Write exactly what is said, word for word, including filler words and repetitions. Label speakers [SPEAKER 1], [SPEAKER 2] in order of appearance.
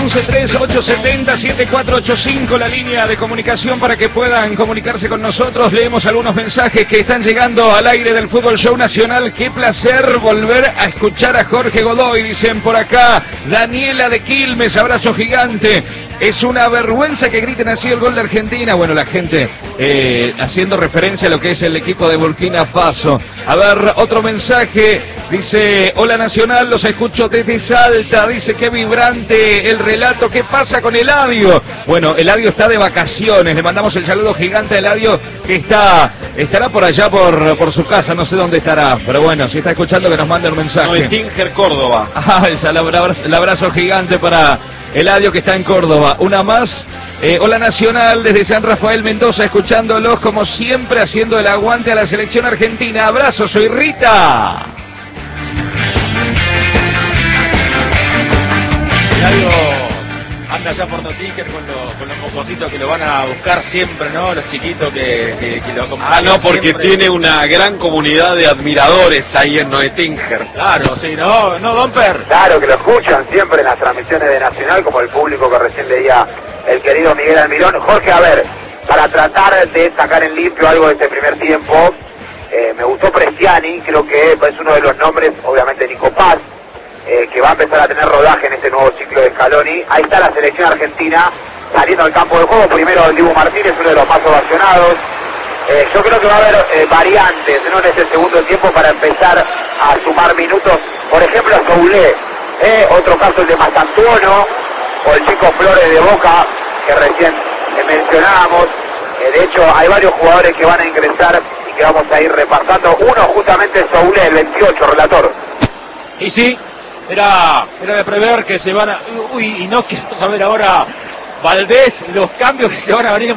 [SPEAKER 1] once tres ocho siete cero siete cuatro ocho cinco, la línea de comunicación para que puedan comunicarse con nosotros. Leemos algunos mensajes que están llegando al aire del Fútbol Show Nacional. Qué placer volver a escuchar a Jorge Godoy, dicen por acá. Daniela de Quilmes, abrazo gigante. Es una vergüenza que griten así el gol de Argentina. Bueno, la gente eh, haciendo referencia a lo que es el equipo de Burkina Faso. A ver, otro mensaje. Dice, hola Nacional, los escucho desde Salta. Dice, qué vibrante el relato. ¿Qué pasa con Eladio? Bueno, Eladio está de vacaciones. Le mandamos el saludo gigante a Eladio, que está estará por allá por, por su casa. No sé dónde estará. Pero bueno, si está escuchando, que nos mande un mensaje.
[SPEAKER 2] No, Etinger, Córdoba.
[SPEAKER 1] Ah, el abrazo, el abrazo gigante para Eladio, que está en Córdoba. Una más. Eh, hola Nacional, desde San Rafael Mendoza, escuchándolos como siempre, haciendo el aguante a la selección argentina. Abrazo, soy Rita.
[SPEAKER 2] Eladio anda ya por Notinger con, lo, con los compositos que lo van a buscar siempre, ¿no? Los chiquitos que, que, que lo acompañan.
[SPEAKER 3] Ah, no, porque
[SPEAKER 2] siempre.
[SPEAKER 3] Tiene una gran comunidad de admiradores ahí en Noetinger.
[SPEAKER 2] Claro, sí, ¿no? ¿No, Domper?
[SPEAKER 4] Claro, que lo escuchan siempre en las transmisiones de Nacional, como el público que recién leía el querido Miguel Almirón. Jorge, a ver, para tratar de sacar en limpio algo de este primer tiempo, eh, me gustó Prestiani, creo que es uno de los nombres, obviamente Nico Paz, eh, que va a empezar a tener rodaje en este nuevo ciclo de Scaloni. Ahí está la selección argentina saliendo al campo de juego. Primero el Dibu Martínez, uno de los más ovacionados. Eh, yo creo que va a haber eh, variantes, ¿no?, en este segundo tiempo para empezar a sumar minutos. Por ejemplo, a Soulé, eh, otro caso el de Mastantuono, o el chico Flores de Boca, que recién eh, mencionábamos. Eh, de hecho, hay varios jugadores que van a ingresar y que vamos a ir repasando. Uno justamente es Soulé, el veintiocho, relator.
[SPEAKER 2] Y sí, era, era de prever que se van a... Uy, y no quiero saber ahora, Valdés, los cambios que se van a venir